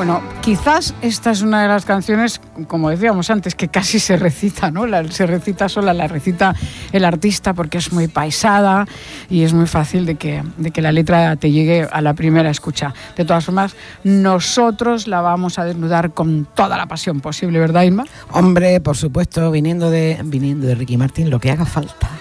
Bueno, quizás esta es una de las canciones, como decíamos antes, que casi se recita, ¿no? Se recita sola, la recita el artista porque es muy paisada y es muy fácil de que la letra te llegue a la primera escucha. De todas formas, nosotros la vamos a desnudar con toda la pasión posible, ¿verdad, Inma? Hombre, por supuesto, viniendo de Ricky Martin, lo que haga falta.